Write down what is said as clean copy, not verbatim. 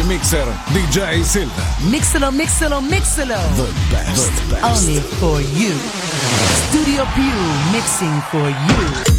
Super Mixer DJ Silva. Mixalo, mixalo, mixalo. The best. Only for you. Studio Più mixing for you.